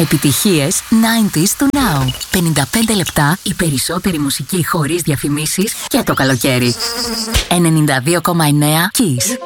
Επιτυχίες 90s του Now. 55 λεπτά η περισσότερη μουσική χωρίς διαφημίσεις και το καλοκαίρι. 92,9 Kiss.